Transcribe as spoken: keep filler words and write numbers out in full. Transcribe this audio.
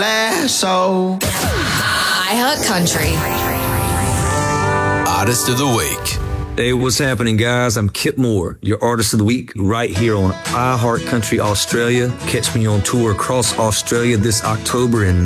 So iHeartCountry. Artist of the Week. Hey, what's happening, guys? I'm Kip Moore, your Artist of the Week, right here on iHeartCountry Australia. Catch me on tour across Australia this October in